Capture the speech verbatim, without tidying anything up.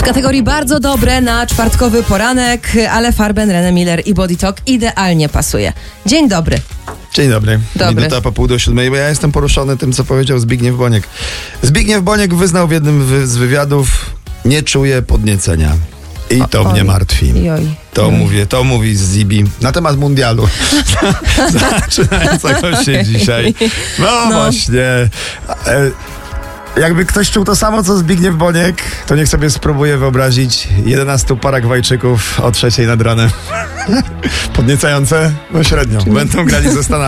kategorii bardzo dobre na czwartkowy poranek, ale Farben, René Miller i Body Talk idealnie pasuje. Dzień dobry. Dzień dobry. Dobry. Minuta po pół do siódmej, bo ja jestem poruszony tym, co powiedział Zbigniew Boniek. Zbigniew Boniek wyznał w jednym wy- z wywiadów: nie czuję podniecenia. I to O, mnie oj. martwi. Oj. To Oj. mówię, to mówi Zibi na temat mundialu. Zaczynającego się dzisiaj. No, No. właśnie. E, Jakby ktoś czuł to samo, co Zbigniew Boniek, to niech sobie spróbuje wyobrazić jedenastu Paragwajczyków o trzeciej nad ranem. Podniecające? No średnio. Będą grali ze Stanami.